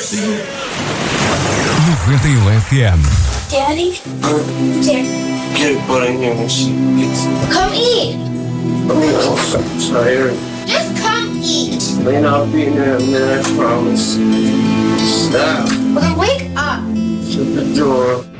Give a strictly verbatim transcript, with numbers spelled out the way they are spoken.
noventa e um F M. Daddy? Dad. Get butt in here when she gets. Come eat. I'm so tired. Just come eat. May not be in there a minute, I promise. Stop. Well, then wake up. Shut the door.